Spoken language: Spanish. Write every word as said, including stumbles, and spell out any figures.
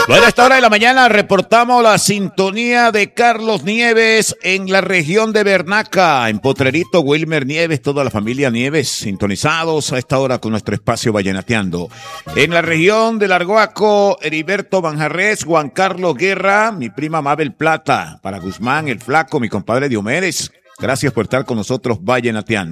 Bueno, a esta hora de la mañana reportamos la sintonía de Carlos Nieves en la región de Bernaca, en Potrerito, Wilmer Nieves, toda la familia Nieves, sintonizados a esta hora con nuestro espacio Vallenateando. En la región del Argoaco, Heriberto Manjarres, Juan Carlos Guerra, mi prima Mabel Plata, para Guzmán, el Flaco, mi compadre Diomedes. Gracias por estar con nosotros Vallenateando.